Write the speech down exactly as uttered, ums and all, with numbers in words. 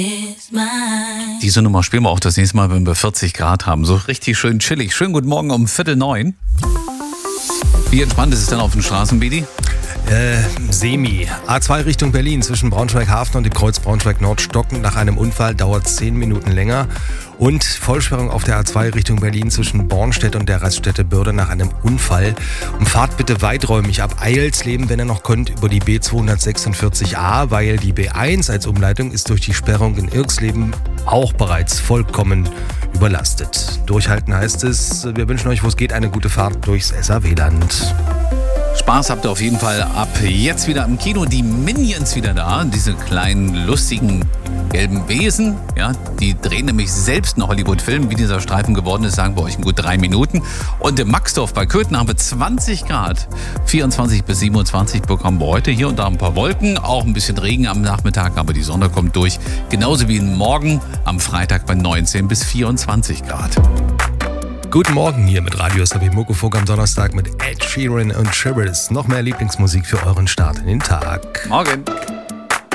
Diese Nummer spielen wir auch das nächste Mal, wenn wir vierzig Grad haben. So richtig schön chillig. Schönen guten Morgen um Viertel neun. Wie entspannt ist es denn auf den Straßen, Bidi? Äh, semi. A zwei Richtung Berlin zwischen Braunschweig-Hafen und dem Kreuz Braunschweig-Nord stocken. Nach einem Unfall dauert es zehn Minuten länger. Und Vollsperrung auf der A zwei Richtung Berlin zwischen Bornstedt und der Raststätte Börde nach einem Unfall. Und fahrt bitte weiträumig ab Eilsleben, wenn ihr noch könnt, über die B zweihundertsechsundvierzig A, weil die B eins als Umleitung ist durch die Sperrung in Irksleben auch bereits vollkommen überlastet. Durchhalten heißt es. Wir wünschen euch, wo es geht, eine gute Fahrt durchs S A W-Land. Spaß habt ihr auf jeden Fall ab jetzt wieder im Kino. Die Minions wieder da, diese kleinen, lustigen, gelben Wesen. Ja, die drehen nämlich selbst einen Hollywood-Film. Wie dieser Streifen geworden ist, sagen wir euch in gut drei Minuten. Und in Maxdorf bei Köthen haben wir zwanzig Grad. vierundzwanzig bis siebenundzwanzig bekommen wir heute. Hier und da ein paar Wolken, auch ein bisschen Regen am Nachmittag, aber die Sonne kommt durch. Genauso wie morgen am Freitag bei neunzehn bis vierundzwanzig Grad. Guten Morgen hier mit Radio S A B Muckefuck am Donnerstag mit Ed Sheeran und Shivers. Noch mehr Lieblingsmusik für euren Start in den Tag. Morgen.